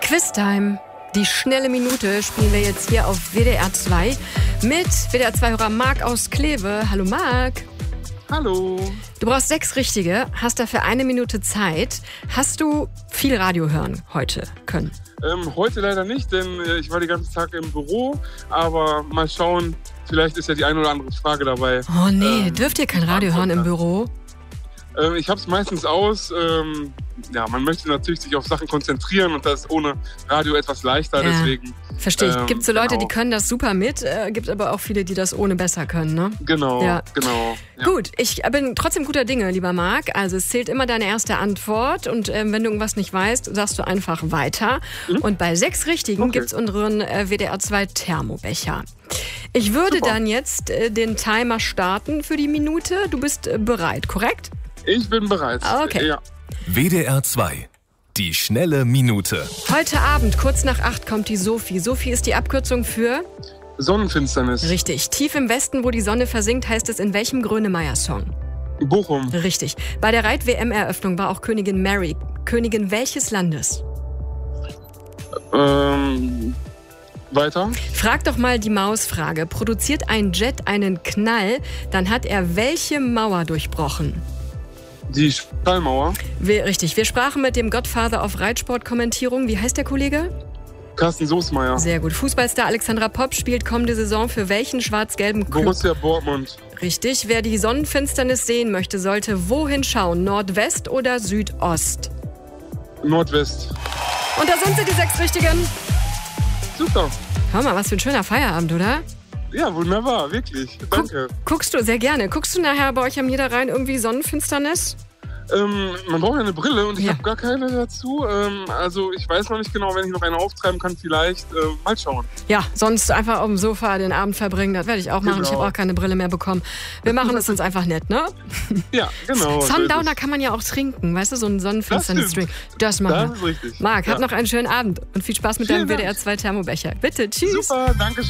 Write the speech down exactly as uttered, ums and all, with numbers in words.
Quiztime. Die schnelle Minute spielen wir jetzt hier auf W D R zwei mit W D R zwei-Hörer Marc aus Kleve. Hallo Marc. Hallo. Du brauchst sechs richtige, hast dafür eine Minute Zeit. Hast du viel Radio hören heute können? Ähm, heute leider nicht, denn äh, ich war den ganzen Tag im Büro. Aber mal schauen, vielleicht ist ja die eine oder andere Frage dabei. Oh nee, ähm, dürft ihr kein Radio hören im Büro? Ähm, ich habe es meistens aus. Ähm, ja, man möchte natürlich sich auf Sachen konzentrieren und das ist ohne Radio etwas leichter. Ja, deswegen. Verstehe ich. Ähm, Gibt so Leute, genau. die können das super mit, äh, gibt aber auch viele, die das ohne besser können, ne? Genau, Ja. genau. Ja. Gut, ich bin trotzdem guter Dinge, lieber Marc. Also es zählt immer deine erste Antwort und ähm, wenn du irgendwas nicht weißt, sagst du einfach weiter. Mhm. Und bei sechs Richtigen Okay. gibt's unseren äh, W D R zwei Thermobecher. Ich würde Super. dann jetzt äh, den Timer starten für die Minute. Du bist äh, bereit, korrekt? Ich bin bereit. Okay. Ja. W D R zwei. Die schnelle Minute. Heute Abend, kurz nach acht, kommt die Sophie. Sophie ist die Abkürzung für... Sonnenfinsternis. Richtig. Tief im Westen, wo die Sonne versinkt, heißt es in welchem Grönemeyer-Song? Bochum. Richtig. Bei der Reit-W M-Eröffnung war auch Königin Mary. Königin welches Landes? Ähm, weiter. Frag doch mal die Mausfrage. Produziert ein Jet einen Knall, dann hat er welche Mauer durchbrochen? Die Stallmauer. Wir, richtig. Wir sprachen mit dem Godfather auf Reitsportkommentierung. Wie heißt der Kollege? Carsten Soßmeier. Sehr gut. Fußballstar Alexandra Popp spielt kommende Saison für welchen schwarz-gelben Club? Borussia Dortmund. Richtig. Wer die Sonnenfinsternis sehen möchte, sollte wohin schauen? Nordwest oder Südost? Nordwest. Und da sind sie, die sechs Richtigen. Super. Hör mal, was für ein schöner Feierabend, oder? Ja, wunderbar, wirklich. Danke. Guckst du, sehr gerne. Guckst du nachher bei euch am Niederrhein irgendwie Sonnenfinsternis? Ähm, man braucht ja eine Brille und ich Ja. habe gar keine dazu. Ähm, also ich weiß noch nicht genau, wenn ich noch eine auftreiben kann, vielleicht. Äh, mal schauen. Ja, sonst einfach auf dem Sofa den Abend verbringen. Das werde ich auch machen. Genau. Ich habe auch keine Brille mehr bekommen. Wir machen es uns einfach nett, ne? Ja, genau. Sundowner kann man ja auch trinken. Weißt du, so einen Sonnenfinsternis-Drink. Das machen Das wir. ist richtig. Marc, Ja. hab noch einen schönen Abend und viel Spaß mit Vielen deinem W D R Dank. zwei Thermobecher. Bitte, tschüss. Super, danke schön.